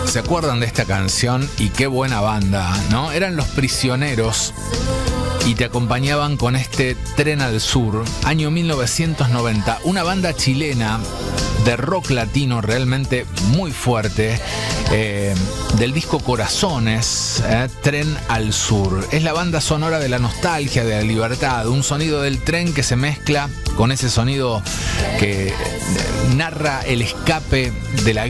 ¿Se acuerdan de esta canción? Y qué buena banda, ¿no? Eran Los Prisioneros y te acompañaban con este Tren al Sur, año 1990. Una banda chilena de rock latino realmente muy fuerte, del disco Corazones, Tren al Sur. Es la banda sonora de la nostalgia, de la libertad, un sonido del tren que se mezcla con ese sonido que narra el escape de la